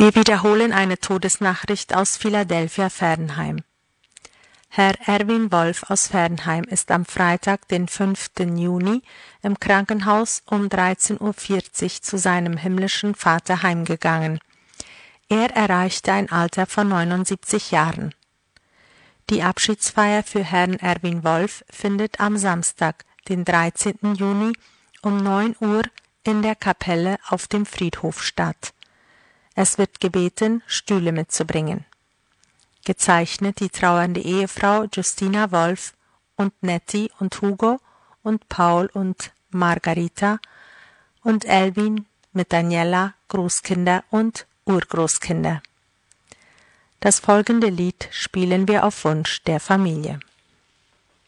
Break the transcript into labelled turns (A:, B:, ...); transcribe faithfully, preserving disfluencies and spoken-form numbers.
A: Wir wiederholen eine Todesnachricht aus Philadelphia-Ferdenheim. Herr Erwin Wolf aus Ferdenheim ist am Freitag, den fünften Juni, im Krankenhaus um dreizehn Uhr vierzig zu seinem himmlischen Vater heimgegangen. Er erreichte ein Alter von neunundsiebzig Jahren. Die Abschiedsfeier für Herrn Erwin Wolf findet am Samstag, den dreizehnten Juni, um neun Uhr in der Kapelle auf dem Friedhof statt. Es wird gebeten, Stühle mitzubringen. Gezeichnet die trauernde Ehefrau Justina Wolf und Nettie und Hugo und Paul und Margarita und Elvin mit Daniela, Großkinder und Urgroßkinder. Das folgende Lied spielen wir auf Wunsch der Familie.